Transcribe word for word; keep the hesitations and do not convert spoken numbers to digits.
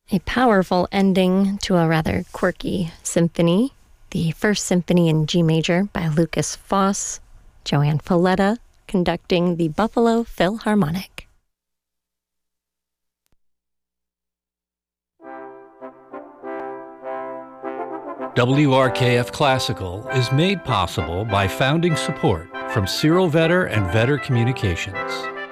A powerful ending to a rather quirky symphony. The First Symphony in G major by Lukas Foss, Joanne Falletta conducting the Buffalo Philharmonic. W R K F Classical is made possible by founding support from Cyril Vetter and Vetter Communications.